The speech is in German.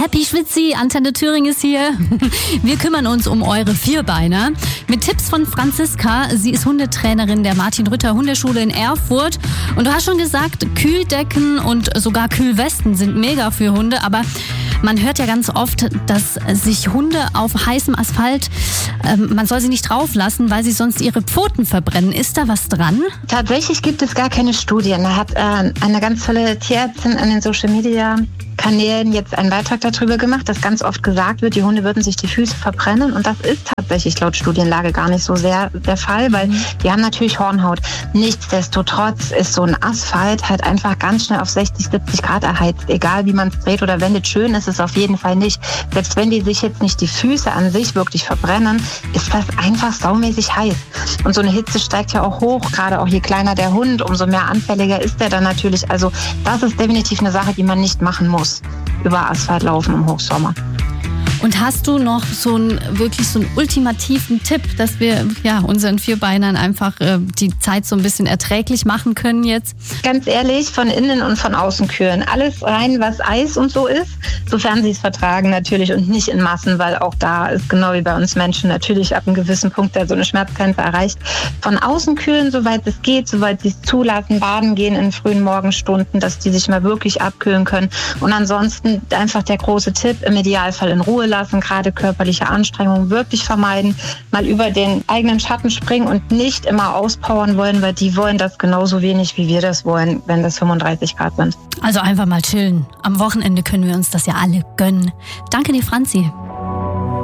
Happy Schwitzi, Antenne Thüringen ist hier. Wir kümmern uns um eure Vierbeiner. Mit Tipps von Franziska. Sie ist Hundetrainerin der Martin-Rütter-Hundeschule in Erfurt. Und du hast schon gesagt, Kühldecken und sogar Kühlwesten sind mega für Hunde. Aber man hört ja ganz oft, dass sich Hunde auf heißem Asphalt, man soll sie nicht drauf lassen, weil sie sonst ihre Pfoten verbrennen. Ist da was dran? Tatsächlich gibt es gar keine Studien. Da hat eine ganz tolle Tierärztin an den Social-Media-Kanälen jetzt einen Beitrag darüber gemacht, dass ganz oft gesagt wird, die Hunde würden sich die Füße verbrennen. Und das ist tatsächlich laut Studienlage gar nicht so sehr der Fall, weil die haben natürlich Hornhaut. Nichtsdestotrotz ist so ein Asphalt halt einfach ganz schnell auf 60, 70 Grad erheizt. Egal wie man es dreht oder wendet, schön ist es auf jeden Fall nicht. Selbst wenn die sich jetzt nicht die Füße an sich wirklich verbrennen, ist das einfach saumäßig heiß. Und so eine Hitze steigt ja auch hoch, gerade auch je kleiner der Hund, umso mehr anfälliger ist der dann natürlich. Also das ist definitiv eine Sache, die man nicht machen muss, über Asphalt laufen im Hochsommer. Und hast du noch wirklich so einen ultimativen Tipp, dass wir unseren Vierbeinern einfach die Zeit so ein bisschen erträglich machen können jetzt? Ganz ehrlich, von innen und von außen kühlen. Alles rein, was Eis und so ist, sofern sie es vertragen natürlich und nicht in Massen, weil auch da ist genau wie bei uns Menschen natürlich ab einem gewissen Punkt da so eine Schmerzgrenze erreicht. Von außen kühlen, soweit es geht, soweit sie es zulassen, baden gehen in frühen Morgenstunden, dass die sich mal wirklich abkühlen können. Und ansonsten einfach der große Tipp, im Idealfall in Ruhe lassen, gerade körperliche Anstrengungen wirklich vermeiden, mal über den eigenen Schatten springen und nicht immer auspowern wollen, weil die wollen das genauso wenig, wie wir das wollen, wenn das 35 Grad sind. Also einfach mal chillen. Am Wochenende können wir uns das ja alle gönnen. Danke dir, Franzi.